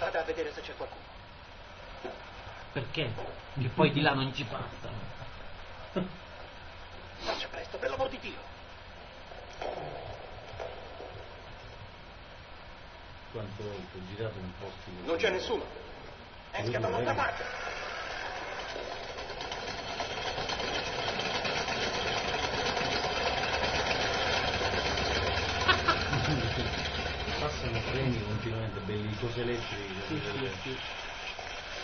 Vada a vedere se c'è qualcuno. Perché? Che poi di là non ci passano. Faccia presto, per l'amor di Dio. Quante volte ho girato un posto. Non c'è nessuno. È scappata da parte. Passano treni continuamente belli, cose elettriche. Sì.